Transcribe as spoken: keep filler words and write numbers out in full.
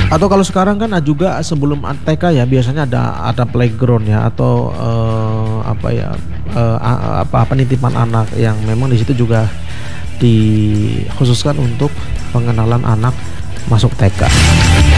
Atau kalau sekarang kan juga sebelum T K ya biasanya ada ada playground ya atau uh, apa ya uh, apa penitipan anak yang memang di situ juga dikhususkan untuk pengenalan anak masuk T K.